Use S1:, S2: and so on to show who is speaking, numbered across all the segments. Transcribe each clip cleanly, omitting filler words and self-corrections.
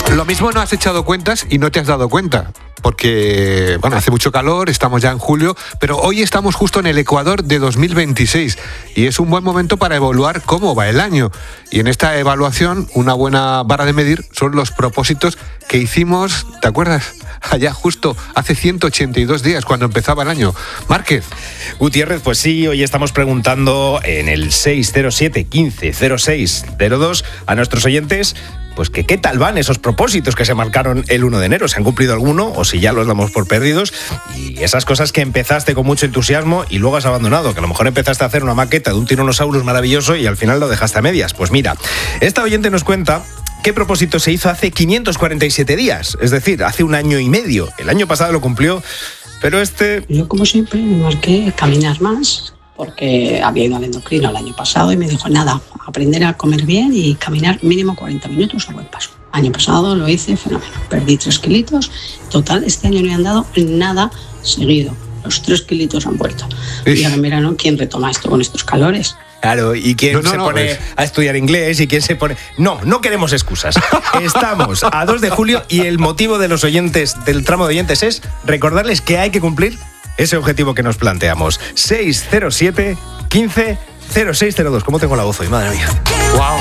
S1: Lo mismo no has echado cuentas y no te has dado cuenta, porque, bueno, hace mucho calor, estamos ya en julio, pero hoy estamos justo en el Ecuador de 2026 y es un buen momento para evaluar cómo va el año. Y en esta evaluación, una buena vara de medir son los propósitos que hicimos, ¿te acuerdas? Allá justo hace 182 días, cuando empezaba el año. Márquez.
S2: Gutiérrez, pues sí, hoy estamos preguntando en el 607 15 06 02 a nuestros oyentes, pues que qué tal van esos propósitos que se marcaron el 1 de enero. ¿Se han cumplido alguno o si ya los damos por perdidos? Y esas cosas que empezaste con mucho entusiasmo y luego has abandonado, que a lo mejor empezaste a hacer una maqueta de un Tyrannosaurus maravilloso y al final lo dejaste a medias. Pues mira, esta oyente nos cuenta qué propósito se hizo hace 547 días, es decir, hace un año y medio. El año pasado lo cumplió, pero
S3: Yo, como siempre, me marqué caminar más, porque había ido al endocrino el año pasado y me dijo, nada, aprender a comer bien y caminar mínimo 40 minutos a buen paso. Año pasado lo hice fenómeno, perdí 3 kilitos, total, este año no he andado nada seguido, los 3 kilitos han vuelto. Y ahora en verano, ¿quién retoma esto con estos calores?
S2: Claro, ¿y quién se pone a estudiar inglés? ¿Y quién se pone...? No queremos excusas. Estamos a 2 de julio y el motivo de los oyentes, del tramo de oyentes, es recordarles que hay que cumplir ese objetivo que nos planteamos. 607 15 06 02. ¿Cómo tengo la voz hoy? Madre mía.
S1: ¡Wow!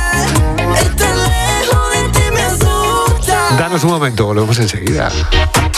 S1: Danos un momento, volvemos enseguida.